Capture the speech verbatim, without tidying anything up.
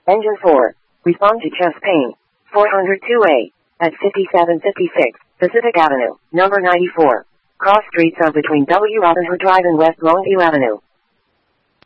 Engine four. Respond to chest pain. four oh two A. At fifty-seven fifty-six, Pacific Avenue, number ninety-four. Cross streets are between W. Robin Hood Drive and West Longview Avenue.